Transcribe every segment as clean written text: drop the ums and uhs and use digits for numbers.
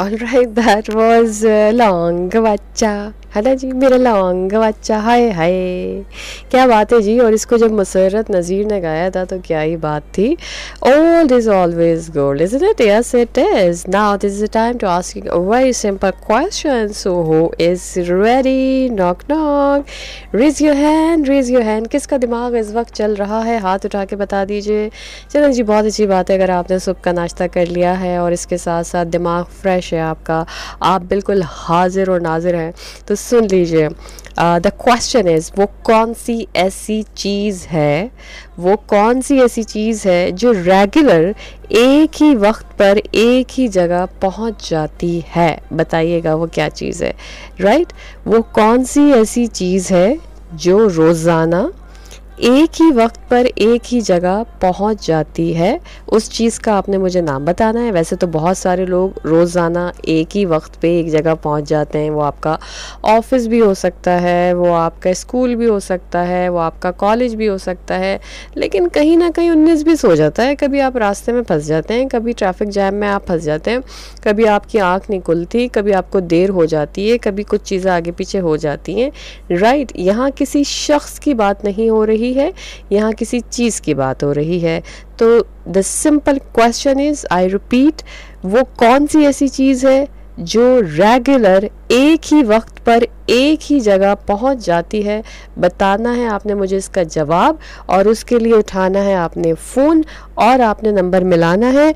Alright, that was लौंग बच्चा, है ना जी, मेरा लौंग बच्चा, हाय हाय, क्या बात है जी। और इसको जब मुसर्रत नज़ीर ने गाया था तो क्या ही बात थी। Old is always gold, isn't it? Yes it is. Now this is the time to asking a very simple question, so who is ready? Knock knock, raise your hand, raise your hand. किसका दिमाग इस वक्त चल रहा है, हाथ उठा के बता दीजिए। चलो जी, बहुत अच्छी बात है अगर आपने सुबह का नाश्ता कर लिया है और इसके साथ साथ दिमाग फ्रेश है आपका, आप बिल्कुल हाजिर और नाजिर हैं, तो सुन लीजिए। द क्वेश्चन इज़, वो कौन सी ऐसी चीज़ है, वो कौन सी ऐसी चीज़ है जो रेगुलर एक ही वक्त पर एक ही जगह पहुंच जाती है? बताइएगा वो क्या चीज़ है। राइट, वो कौन सी ऐसी चीज़ है जो रोज़ाना एक ही वक्त पर एक ही जगह पहुंच जाती है? उस चीज़ का आपने मुझे नाम बताना है। वैसे तो बहुत सारे लोग रोज़ाना एक ही वक्त पे एक जगह पहुंच जाते हैं। वो आपका ऑफिस भी हो सकता है, वो आपका स्कूल भी हो सकता है, वो आपका कॉलेज भी हो सकता है, लेकिन कहीं ना कहीं 19-20 हो जाता है। कभी आप रास्ते में फंस जाते हैं, कभी ट्रैफिक जैम में आप फंस जाते हैं, कभी आपकी आँख नहीं खुलती, कभी आपको देर हो जाती है, कभी कुछ चीज़ें आगे पीछे हो जाती हैं। राइट, यहाँ किसी शख्स की बात नहीं हो रही है, यहाँ किसी चीज़ की बात हो रही है। तो the simple question is, I repeat, वो कौन सी ऐसी चीज़ है जो रेगुलर एक ही वक्त पर एक ही जगह पहुंच जाती है? बताना है आपने मुझे इसका जवाब, और उसके लिए उठाना है आपने फ़ोन और आपने नंबर मिलाना है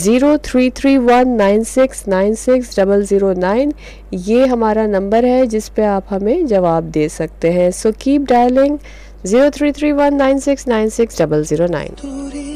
033196960009। ये हमारा नंबर है जिस पे आप हमें जवाब दे सकते हैं। So keep dialling 033196960009।